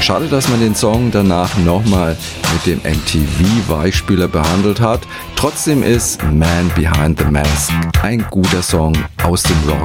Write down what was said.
Schade, dass man den Song danach nochmal mit dem MTV-Weichspüler behandelt hat. Trotzdem ist Man Behind the Mask ein guter Song aus dem Rock